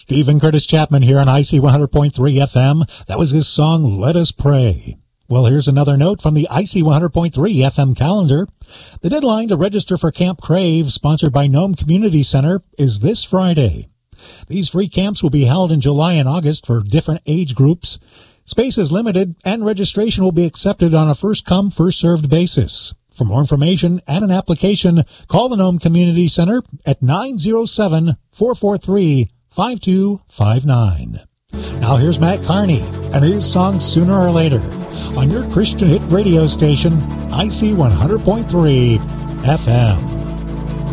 Stephen Curtis Chapman here on IC 100.3 FM. That was his song, Let Us Pray. Well, here's another note from the IC 100.3 FM calendar. The deadline to register for Camp Crave, sponsored by Nome Community Center, is this Friday. These free camps will be held in July and August for different age groups. Space is limited, and registration will be accepted on a first-come, first-served basis. For more information and an application, call the Nome Community Center at 907-443-5259. Now here's Matt Carney and his song Sooner or Later on your Christian hit radio station, IC 100.3 FM.